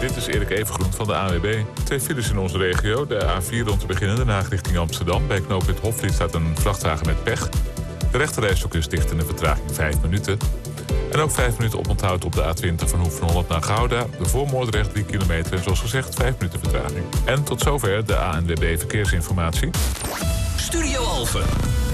dit is Erik Evengroen van de ANWB. 2 files in onze regio. De A4 om te beginnen, Den Haag richting Amsterdam. Bij knooppunt Hofvliet staat een vrachtwagen met pech. De rechterrijstrook is dicht en de vertraging 5 minuten. En ook 5 minuten oponthoud op de A20 van Hoek van Holland naar Gouda. De Voormoordrecht 3 kilometer en zoals gezegd 5 minuten vertraging. En tot zover de ANWB Verkeersinformatie. Studio Alphen.